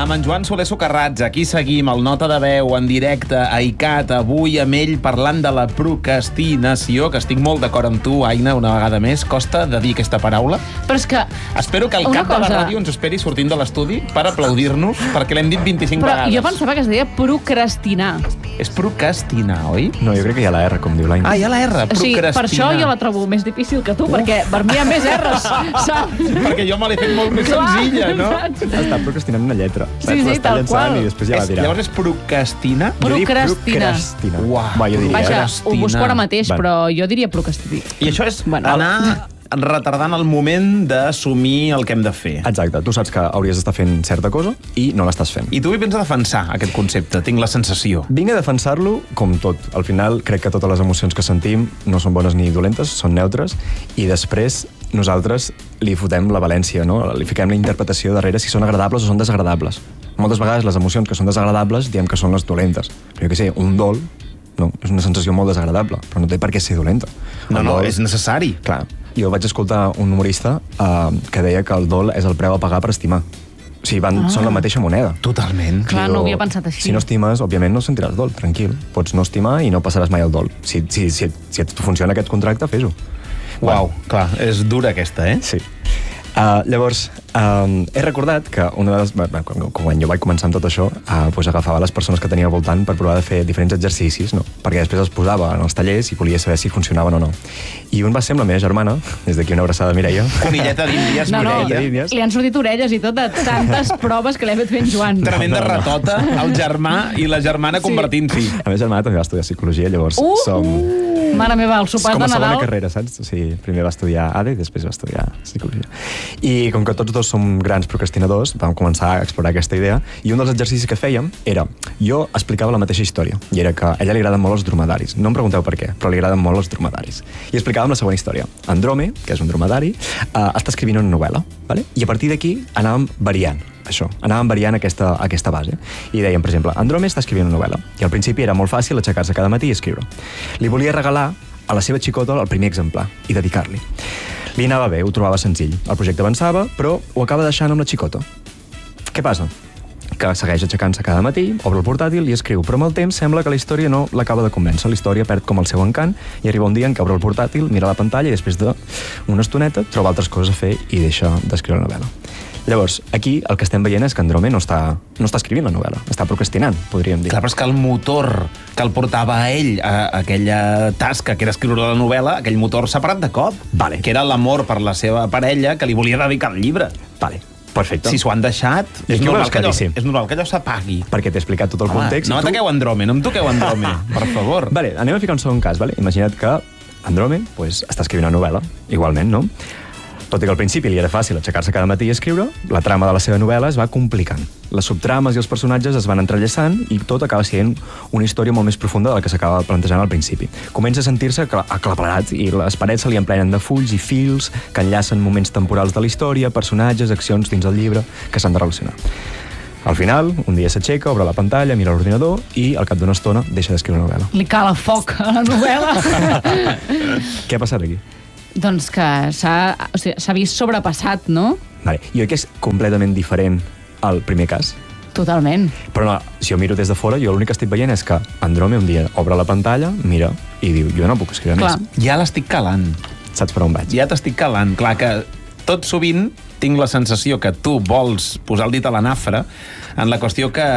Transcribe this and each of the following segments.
Amb en Joan Soler Socarrats, aquí seguim el Nota de Veu en directe a ICAT, avui amb ell parlant de la procrastinació, que estic molt d'acord amb tu, Aina, una vegada més. Costa de dir aquesta paraula. Però és que... Espero que el cap de la ràdio ens esperi sortint de l'estudi per aplaudir-nos, perquè l'hem dit 25 vegades. Però jo pensava que es deia procrastinar. És procrastinar, oi? No, jo crec que hi ha la R, com diu l'Aina. Ah, hi ha la R, procrastinar. Sí, per això jo la trobo més difícil que tu, perquè per mi hi ha més R's, saps? Perquè jo me l'he fet molt més senzilla, no? Està procrastinant una lletra. Sí, tal qual. I després ja la dirà. Llavors és procrastina? Procrastina. Uau. Va, jo diria. Vaja, ho busco ara mateix, però jo diria procrastinar. I això és anar retardant el moment d'assumir el que hem de fer. Exacte, tu saps que hauries d'estar fent certa cosa i no l'estàs fent. I tu vens a defensar aquest concepte, tinc la sensació. Vinc a defensar-lo com tot. Al final crec que totes les emocions que sentim no són bones ni dolentes, són neutres, i després nosaltres li fotem la valència, no? Li fiquem la interpretació darrere si són agradables o són desagradables. Moltes vegades les emocions que són desagradables diem que són les dolentes. Però jo què sé, un dol, no, és una sensació molt desagradable, però no té per què ser dolenta. No, és necessari. Clar, jo vaig escoltar un humorista que deia que el dol és el preu a pagar per estimar. O sigui, són la mateixa moneda. Totalment. Clar, no ho havia pensat així. Si no estimes, òbviament no sentiràs dol, tranquil. Pots no estimar i no passaràs mai el dol. Si et funciona aquest contracte, fes-ho. Uau, clar, és dura aquesta, eh? Sí. Llavors, he recordat que una de les... Quan jo vaig començar amb tot això, doncs agafava les persones que tenia al voltant per provar de fer diferents exercicis, no? Perquè després els posava en els tallers i volia saber si funcionaven o no. I un va ser amb la meva germana, des d'aquí una abraçada a Mireia. Conilleta d'Índies, Mireia. Li han sortit orelles i tot de tantes proves que li ha fet fent Joan. Tremenda ratota, el germà i la germana convertint-s'hi. La meva germana també va estudiar psicologia, llavors som... Mare meva, el sopar de Nadal... Com a segona carrera, saps? O sigui, primer va estudiar ADE i després va estudiar psicologia. I com que tots dos som grans procrastinadors, vam començar a explorar aquesta idea, i un dels exercicis que fèiem era... Jo explicava la mateixa història, i era que a ella li agraden molt els dromedaris. No em pregunteu per què, però li agraden molt els dromedaris. I explicàvem la següent història. Androme, que és un dromedari, està escrivint una novel·la, vale? I a partir d'aquí anàvem variant això, anàvem variant aquesta base. I dèiem, per exemple, Androme està escrivint una novel·la, i al principi era molt fàcil aixecar-se cada matí i escriure. Li volia regalar a la seva xicota el primer exemplar i dedicar-li. Li anava bé, ho trobava senzill. El projecte avançava, però ho acaba deixant amb la xicota. Què passa? Que segueix aixecant-se cada matí, obre el portàtil i escriu, però amb el temps sembla que la història no l'acaba de convèncer. La història perd com el seu encant i arriba un dia en què obre el portàtil, mira la pantalla i després d'una estoneta troba altres coses a fer i deixa d'escriure la novel·la. Llavors, aquí el que estem veient és que Androme no està escrivint la novel·la, està procrastinant, podríem dir. Clar, però és que el motor que el portava a ell a aquella tasca que era escriure la novel·la, aquell motor s'ha parat de cop, vale. Que era l'amor per la seva parella que li volia dedicar el llibre. Vale. Perfecte. Si s'ho han deixat, és normal que allò s'apagui. Perquè t'he explicat tot el context. No m'ataqueu Androme, no em toqueu Androme, per favor. Vale, anem a ficar un segon cas, vale? Imagina't que Androme està escrivint una novel·la, igualment, no? Tot i que al principi li era fàcil aixecar-se cada matí i escriure, la trama de la seva novel·la es va complicant. Les subtrames i els personatges es van entrellaçant i tot acaba sent una història molt més profunda de la que s'acaba plantejant al principi. Comença a sentir-se aclaparat i les parets se li emplenen de fulls i fils que enllacen moments temporals de la història, personatges, accions dins el llibre que s'han de relacionar. Al final, un dia s'aixeca, obre la pantalla, mira l'ordinador i al cap d'una estona deixa d'escriure una novel·la. Li cala foc a la novel·la. Què ha passat aquí? Doncs que s'ha vist sobrepassat, no? Vale. Jo crec que és completament diferent al primer cas. Totalment. Però no, si jo miro des de fora, jo l'únic que estic veient és que Androme un dia obre la pantalla, mira i diu, jo no puc escriure més. Ja l'estic calant. Saps per on vaig? Ja t'estic calant. Clar que tot sovint tinc la sensació que tu vols posar el dit a la nafra en la qüestió que...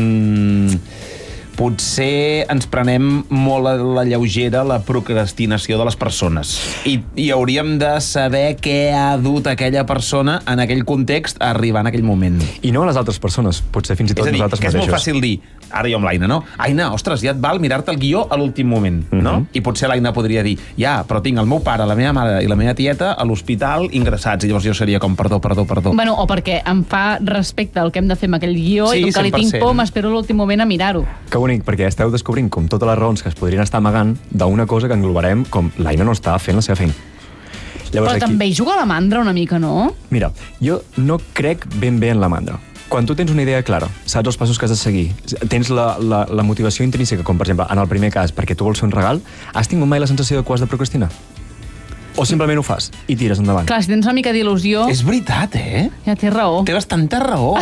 potser ens prenem molt a la lleugera la procrastinació de les persones. I hauríem de saber què ha dut aquella persona en aquell context a arribar en aquell moment. I no a les altres persones, potser fins i tot nosaltres mateixos. És molt fàcil dir, ara jo amb l'Aina, no? Aina, ostres, ja et val mirar-te el guió a l'últim moment, no? I potser l'Aina podria dir, ja, però tinc el meu pare, la meva mare i la meva tieta a l'hospital ingressats, i llavors jo seria com, perdó. Bueno, o perquè em fa respecte al que hem de fer amb aquell guió, i com que li tinc por, m'espero l'últim moment a mirar-ho. Que bonic, perquè esteu descobrint com totes les raons que es podrien estar amagant d'una cosa que englobarem com l'Aina no està fent la seva feina. Llavors, però també hi juga la mandra una mica, no? Mira, jo no crec ben bé en la mandra. Quan tu tens una idea clara, saps els passos que has de seguir, tens la motivació intrínseca, com per exemple en el primer cas, perquè tu vols fer un regal, has tingut mai la sensació de que ho has de procrastinar? O simplement ho fas i tires endavant. Clar, si tens una mica d'il·lusió... És veritat, Ja té raó. Té bastanta raó.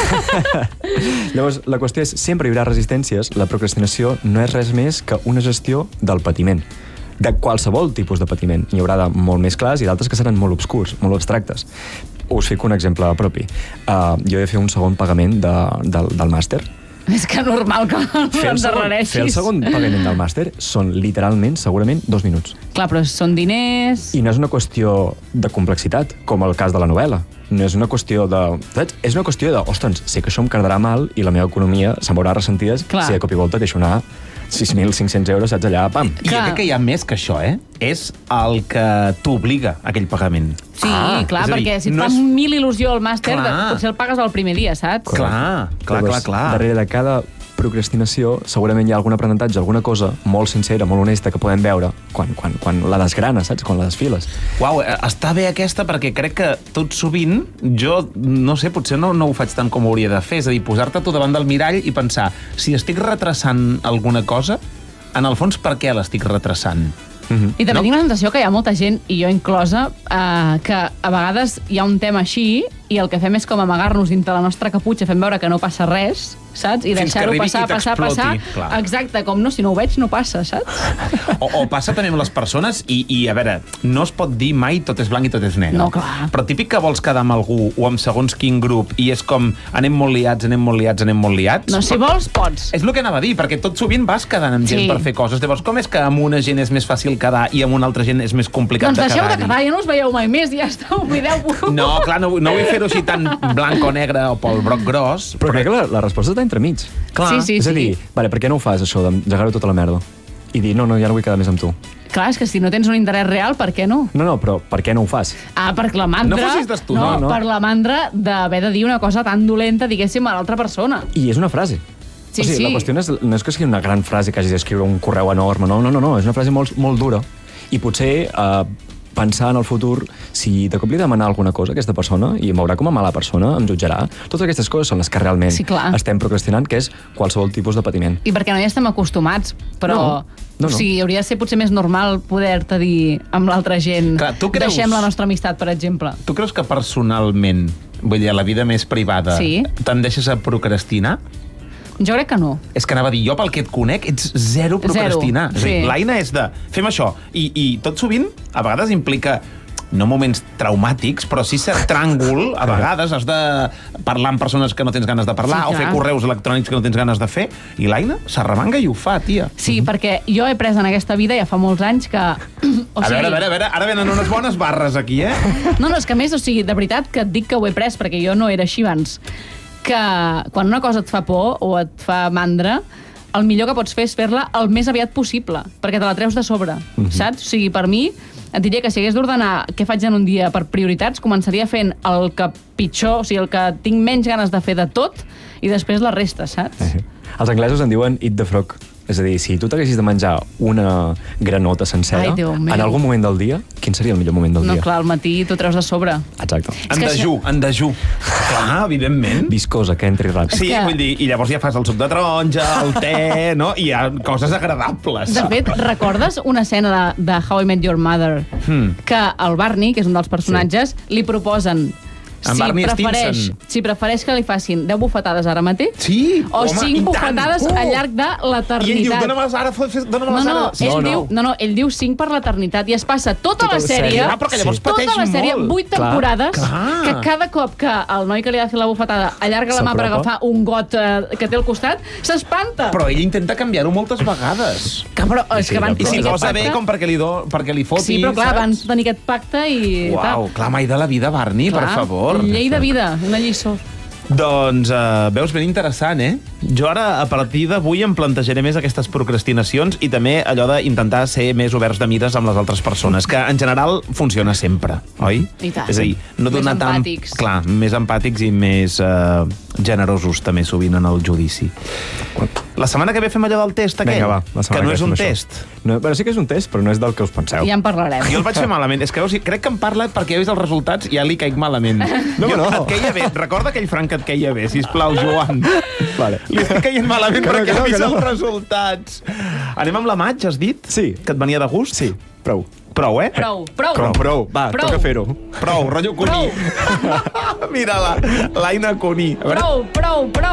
Llavors, la qüestió és, sempre hi haurà resistències. La procrastinació no és res més que una gestió del patiment. De qualsevol tipus de patiment. Hi haurà de molt més clars i d'altres que seran molt obscurs, molt abstractes. Us fico un exemple propi. Jo he de fer un segon pagament del màster. És que normal que l'endarrereixis. Fer el segon pagament del màster són literalment, segurament, 2 minuts. Clar, però són diners... I no és una qüestió de complexitat, com el cas de la novel·la. No és una qüestió de... Saps? És una qüestió de, ostres, sé que això em quedarà mal i la meva economia se'n veurà ressentida si de cop i volta deixo anar 6.500 euros, saps, allà, pam. I jo crec que hi ha més que això, És el que t'obliga aquell pagament. Sí, clar, perquè si et fa 1.000 il·lusió al màster, potser el pagues el primer dia, saps? Clar. Darrere de cada procrastinació segurament hi ha algun aprenentatge, alguna cosa molt sincera, molt honesta que podem veure quan la desgrana, saps? Quan la desfiles. Uau, està bé aquesta perquè crec que tot sovint jo, no sé, potser no ho faig tant com ho hauria de fer, és a dir, posar-te tu davant del mirall i pensar, si estic retrasant alguna cosa, en el fons per què l'estic retrasant? I també tinc la sensació que hi ha molta gent, i jo inclosa, que a vegades hi ha un tema així i el que fem és com amagar-nos dintre la nostra caputxa, fem veure que no passa res, saps? I deixar-ho passar. Exacte, com no, si no ho veig no passa, saps? O passa també amb les persones i a veure, no es pot dir mai tot és blanc i tot és negre. No, clar. Però típic que vols quedar amb algú o amb segons quin grup i és com anem molt liats. No, si vols, pots. És el que anava a dir, perquè tot sovint vas quedant amb gent per fer coses. Llavors, com és que amb una gent és més fàcil quedar i amb una altra gent és més complicat de quedar? Doncs deixeu de quedar, ja no us veieu mai més i ja està, oblideu-vos. No, clar, no vull fer-ho així tan blanc o negre o pel broc gros. Però crec que la resposta està entremig. Clar. Sí. És a dir, vale, per què no ho fas, això, d'engegar-ho tota la merda? I dir, no, ja no vull quedar més amb tu. Clar, és que si no tens un interès real, per què no? No, però per què no ho fas? Per la mandra... No fossis d'estudar. No, per la mandra d'haver de dir una cosa tan dolenta, diguéssim, a l'altra persona. I és una frase. Sí. La qüestió no és que sigui una gran frase que hagis d'escriure un correu enorme, no, és una frase molt, molt dura. I potser pensar en el futur, si de cop li demanar alguna cosa a aquesta persona i em veurà com a mala persona, em jutjarà. Totes aquestes coses són les que realment estem procrastinant, que és qualsevol tipus de patiment. I perquè no hi estem acostumats, però... No. O sigui, hauria de ser potser més normal poder-te dir amb l'altra gent. Clar, deixem la nostra amistat, per exemple. Tu creus que personalment, vull dir, a la vida més privada, tendeixes a procrastinar? Jo crec que no. És que anava a dir, jo pel que et conec, ets zero procrastinar. És a dir, l'Aina és de, fem això. I tot sovint, a vegades implica, no moments traumàtics, però sí cert tràngol, a vegades has de parlar amb persones que no tens ganes de parlar, o fer correus electrònics que no tens ganes de fer, i l'Aina s'arremanga i ho fa, tia. Sí, perquè jo he pres en aquesta vida, ja fa molts anys, que... A veure, ara venen unes bones barres aquí, No, és que a més, o sigui, de veritat que et dic que ho he pres, perquè jo no era així abans, que quan una cosa et fa por o et fa mandra, el millor que pots fer és fer-la el més aviat possible, perquè te la treus de sobre, saps? O sigui, per mi, et diria que si hagués d'ordenar què faig en un dia per prioritats, començaria fent el que pitjor, o sigui, el que tinc menys ganes de fer de tot, i després la resta, saps? Els anglesos en diuen eat the frog. És a dir, si tu t'haguessis de menjar una granota sencera, en algun moment del dia, quin seria el millor moment del dia? No, clar, al matí t'ho treus de sobre. Exacte. En dejú. Clar, evidentment. Viscosa, que entri ràpid. Sí, vull dir, i llavors ja fas el suc de taronja, el te, no? I hi ha coses agradables. De fet, recordes una escena de How I Met Your Mother que el Barney, que és un dels personatges, li proposen si prefereix que li facin 10 bufetades ara mateix o 5 bufetades al llarg de l'eternitat. I ell diu, dóna-me-les ara, dóna-me-les ara. Ell diu 5 per l'eternitat i es passa tota la sèrie, tota la sèrie, 8 temporades, que cada cop que el noi que li ha de fer la bufetada allarga la mà per agafar un got que té al costat, s'espanta. Però ell intenta canviar-ho moltes vegades. I si posa bé com perquè li foti. Sí, però clar, abans tenir aquest pacte i... Uau, clar, mai de la vida, Barney, per favor. Llei de vida, una lliçó. Doncs veus, ben interessant, Jo ara, a partir d'avui, em plantejaré més aquestes procrastinacions i també allò d'intentar ser més oberts de mires amb les altres persones, que en general funciona sempre, oi? I tant. És a dir, no donar tant... empàtics. Clar, més empàtics i més generosos també sovint en el judici. La setmana que ve fem allò del test aquell, que no és un test. No, però sí que és un test, però no és del que us penseu. Ja en parlarem. Jo el vaig fer malament. És que crec que em parla perquè he vist els resultats i ja li caic malament. No. Et queia bé. Recorda aquell Frank que et queia bé, sisplau, Joan. Vale. Li estic caient malament perquè he vist els resultats. Anem amb la Maig, has dit? Sí. Que et venia de gust? Sí, prou. Prou, eh? Prou. Va, toca fer-ho. Prou, rotllo Cuní. Mira-la, l'Aina Cuní. Prou.